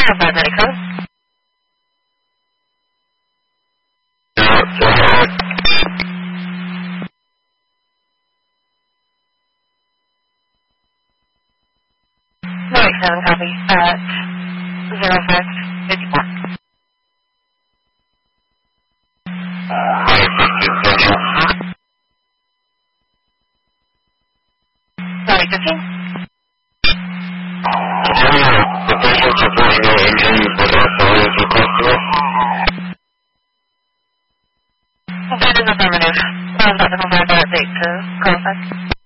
Five Medico. Mike 7 copy at 0554. Sorry, 15? The patient's reporting no injuries but also is requested. That is affirmative. Dr. Confirmed that date to call us.